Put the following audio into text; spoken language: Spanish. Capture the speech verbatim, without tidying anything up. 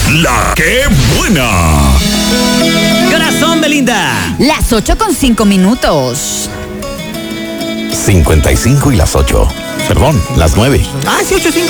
La que buena. Corazón, Belinda. Las ocho con cinco minutos. cincuenta y cinco y las ocho. Perdón, las nueve. Ah, sí, ocho cinco.